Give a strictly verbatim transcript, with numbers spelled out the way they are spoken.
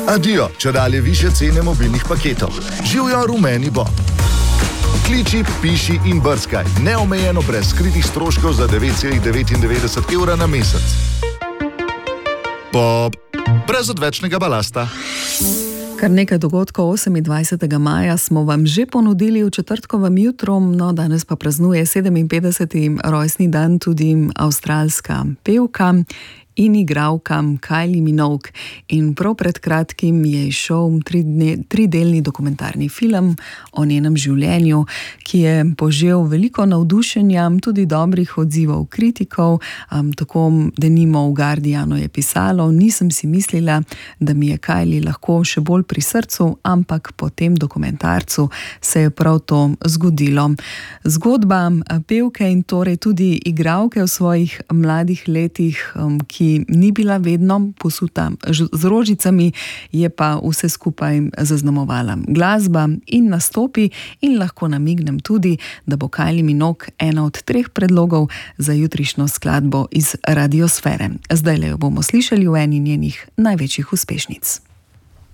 Adijo, če dalje više cene mobilnih paketov. Živijo rumeni Bob. Kliči, piši in brskaj. Neomejeno brez skritih stroškov za devet celih devetindevetdeset evra na mesec. Bob. Brez odvečnega balasta. Kar nekaj dogodkov osemindvajsetega maja smo vam že ponudili v četrtkovem jutru, no danes pa praznuje sedeminpetdeseti rojstni dan tudi avstralska pevka in igralka Kylie Minogue. In prav pred kratkim je izšel tridelni dokumentarni film o njenem življenju, ki je požel veliko navdušenja, tudi dobrih odzivov kritikov. Um, tako denimo v Guardianu je pisalo: nisem si mislila, da mi je Kylie lahko še bolj pri srcu, ampak po tem dokumentarcu se je prav to zgodilo. Zgodba pevke in torej tudi igralke v svojih mladih letih, um, ki ni bila vedno posuta z rožicami, je pa vse skupaj zaznamovala glasba in nastopi, in lahko namignem tudi, da bo Kylie Minogue ena od treh predlogov za jutrišnjo skladbo iz Radiosfere. Zdajle jo bomo slišali v eni njenih največjih uspešnic.